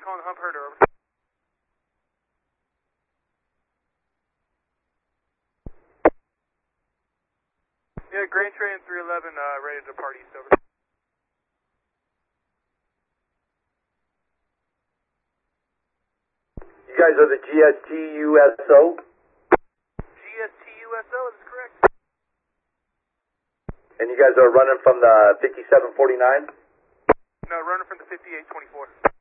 calling Hump Herder, over. Yeah, Grand Train 311, ready to depart east, over. You guys are the GSTUSO? GSTUSO, is correct. And you guys are running from the 5749? No, running from the 5824.